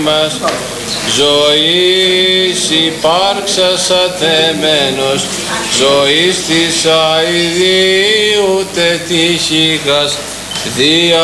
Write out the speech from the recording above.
μας, ζωής υπάρξας αθεμένος, ζωής της αηδίου τετύχηκας, δια